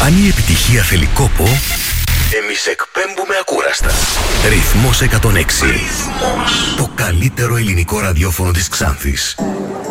Αν η επιτυχία θέλει κόπο, εμείς εκπέμπουμε ακούραστα. Ρυθμός 106. Το καλύτερο ελληνικό ραδιόφωνο της Ξάνθης.